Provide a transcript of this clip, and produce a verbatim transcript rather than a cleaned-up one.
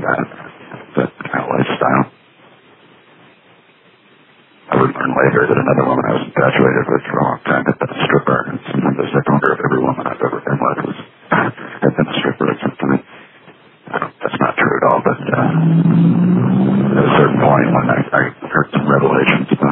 that, that kind of lifestyle. I would learn later that another woman I was infatuated with for a long time had been a stripper, and sometimes I wonder if every woman I've ever been with was, had been a stripper at some time. That's not true at all, but uh, at a certain point when I, I heard some revelations about